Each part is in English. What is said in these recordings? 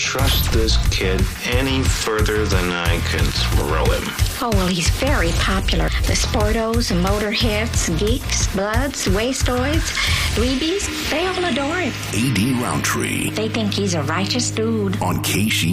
trust this kid any further than I can throw him. Oh, well, he's very popular. The sportos, motorheads, geeks, bloods, wastoids, dweebies, they all adore him. A.D. Roundtree. They think he's a righteous dude. On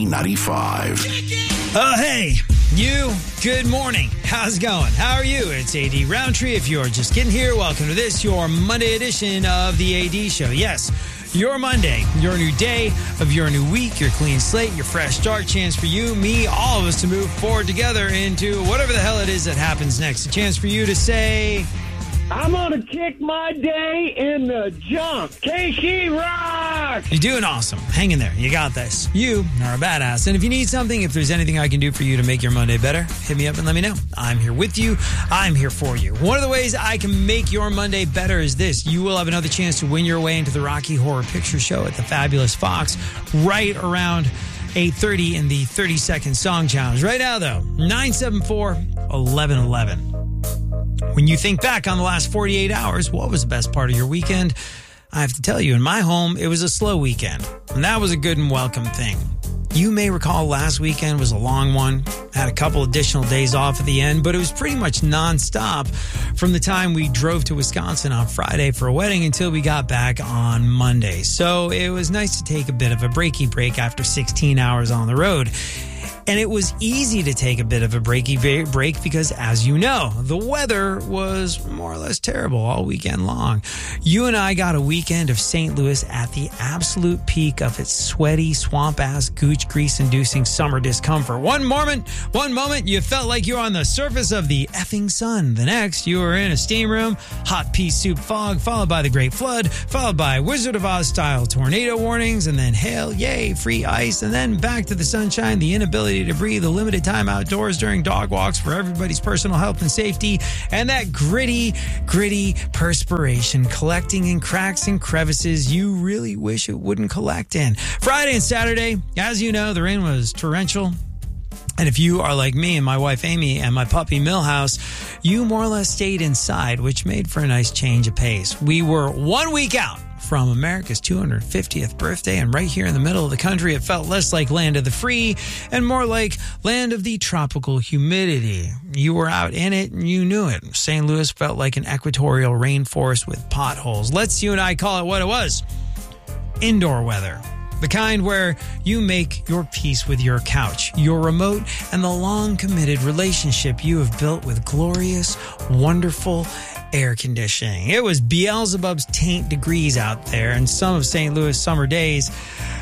KC95. Oh, hey, you, good morning. How's it going? How are you? It's A.D. Roundtree. If you're just getting here, welcome to this, your Monday edition of the A.D. Show. Yes, your Monday, your new day of your new week, your clean slate, your fresh start, chance for you, me, all of us to move forward together into whatever the hell it is that happens next. A chance for you to say, I'm going to kick my day in the junk. KC rock! You're doing awesome. Hang in there. You got this. You are a badass. And if you need something, if there's anything I can do for you to make your Monday better, hit me up and let me know. I'm here with you. I'm here for you. One of the ways I can make your Monday better is this. You will have another chance to win your way into the Rocky Horror Picture Show at the Fabulous Fox right around 8:30 in the 30-second song challenge. Right now, though, 974-1111. When you think back on the last 48 hours, what was the best part of your weekend? I have to tell you, in my home, it was a slow weekend, and that was a good and welcome thing. You may recall last weekend was a long one, had a couple additional days off at the end, but it was pretty much nonstop from the time we drove to Wisconsin on Friday for a wedding until we got back on Monday. So it was nice to take a bit of a breaky break after 16 hours on the road. And it was easy to take a bit of a breaky break because, as you know, the weather was more or less terrible all weekend long. You and I got a weekend of St. Louis at the absolute peak of its sweaty, swamp-ass, gooch grease-inducing summer discomfort. One moment, you felt like you were on the surface of the effing sun. The next, you were in a steam room, hot pea soup fog, followed by the Great Flood, followed by Wizard of Oz-style tornado warnings, and then hail, yay, free ice, and then back to the sunshine, the inability to breathe, the limited time outdoors during dog walks for everybody's personal health and safety, and that gritty perspiration collecting in cracks and crevices you really wish it wouldn't collect in. Friday and Saturday, as you know, the rain was torrential. And if you are like me and my wife Amy and my puppy Millhouse, you more or less stayed inside, which made for a nice change of pace. We were 1 week out from America's 250th birthday, and right here in the middle of the country, it felt less like land of the free and more like land of the tropical humidity. You were out in it and you knew it. St. Louis felt like an equatorial rainforest with potholes. Let's you and I call it what it was. Indoor weather. The kind where you make your peace with your couch, your remote, and the long committed relationship you have built with glorious, wonderful air conditioning. It was Beelzebub's taint degrees out there, and some of St. Louis summer days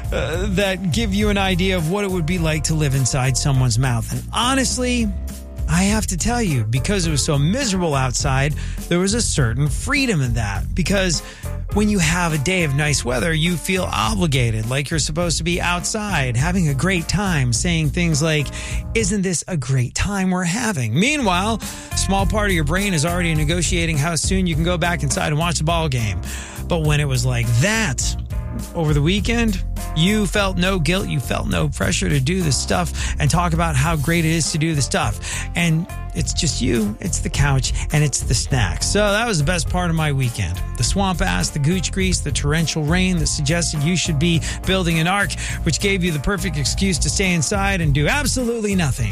that give you an idea of what it would be like to live inside someone's mouth. And honestly, I have to tell you, because it was so miserable outside, there was a certain freedom in that. Because when you have a day of nice weather, you feel obligated, like you're supposed to be outside, having a great time, saying things like, isn't this a great time we're having? Meanwhile, a small part of your brain is already negotiating how soon you can go back inside and watch the ball game. But when it was like that over the weekend, you felt no guilt, you felt no pressure to do the stuff and talk about how great it is to do the stuff. And it's just you, it's the couch, and it's the snacks. So that was the best part of my weekend. The swamp ass, the gooch grease, the torrential rain that suggested you should be building an ark, which gave you the perfect excuse to stay inside and do absolutely nothing.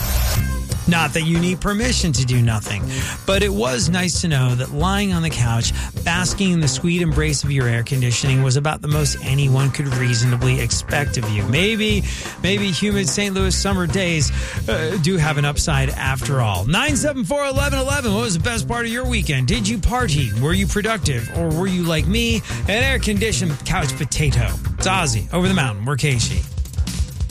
Not that you need permission to do nothing, but it was nice to know that lying on the couch, basking in the sweet embrace of your air conditioning was about the most anyone could reasonably expect of you. Maybe humid St. Louis summer days do have an upside after all. 974-1111, what was the best part of your weekend? Did you party? Were you productive? Or were you like me, an air-conditioned couch potato? It's Ozzy, over the mountain. We're Casey.